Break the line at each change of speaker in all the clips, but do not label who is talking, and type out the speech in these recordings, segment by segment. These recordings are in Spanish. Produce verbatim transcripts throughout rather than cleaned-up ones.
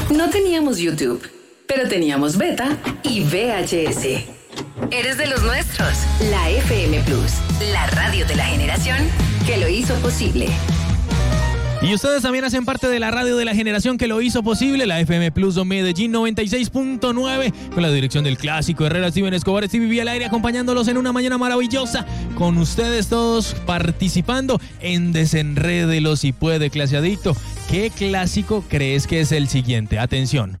No teníamos YouTube, pero teníamos beta y V H S. Eres de los nuestros. La F M Plus, la radio de la generación que lo hizo posible.
Y ustedes también hacen parte de la radio de la generación que lo hizo posible, la F M Plus Medellín noventa y seis punto nueve, con la dirección del clásico Herrera Steven Escobar, Stevie V al aire, acompañándolos en una mañana maravillosa, con ustedes todos participando en Desenrédelo si puede, clase adicto. ¿Qué clásico crees que es el siguiente? Atención.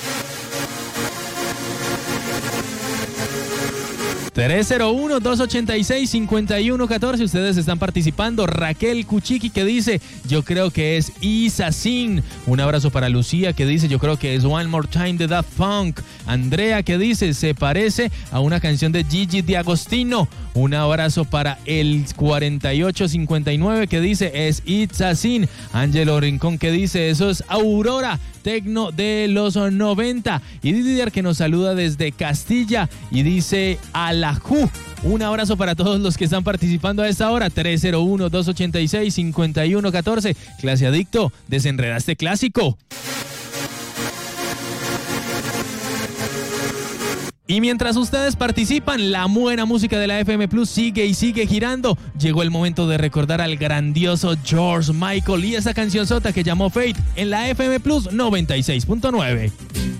tres cero uno, dos ochenta y seis, cincuenta y uno catorce. Ustedes están participando. Raquel Cuchiqui que dice, yo creo que es Isacín. Un abrazo para Lucía que dice, yo creo que es One More Time de Daft Punk. Andrea que dice, se parece a una canción de Gigi D'Agostino. Un abrazo para el cuarenta y ocho cincuenta y nueve que dice, es Isacín. Ángelo Rincón que dice, eso es Aurora, tecno de los noventa. Y Didier que nos saluda desde Castilla y dice, Alajú. Un abrazo para todos los que están participando a esta hora. tres cero uno, dos ochenta y seis, cincuenta y uno catorce. Clase adicto, desenredaste clásico. Y mientras ustedes participan, la buena música de la F M Plus sigue y sigue girando. Llegó el momento de recordar al grandioso George Michael y esa canción sota que llamó Fate en la F M Plus noventa y seis punto nueve.